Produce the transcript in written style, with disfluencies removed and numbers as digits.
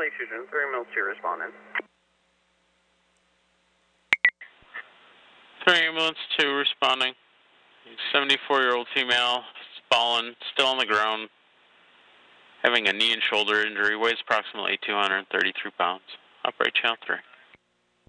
Lake Fusion, 3 Mills 2 responding. 3 Ambulance 2 responding. 74-year-old female, fallen, still on the ground, having a knee and shoulder injury, weighs approximately 233 pounds. Operate channel 3.